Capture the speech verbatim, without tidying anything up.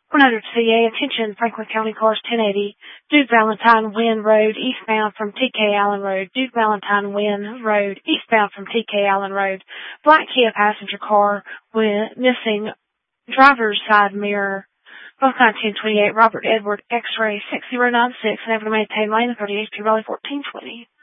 one hundred C A, attention, Franklin County cars ten eighty, Duke Valentine Wynn Road, eastbound from T K Allen Road, Duke Valentine Wynn Road, eastbound from T K Allen Road, black Kia passenger car with missing driver's side mirror, both nineteen twenty-eight, Robert Edward, X-ray six zero nine six, and able to maintain lane thirty H P Raleigh fourteen twenty.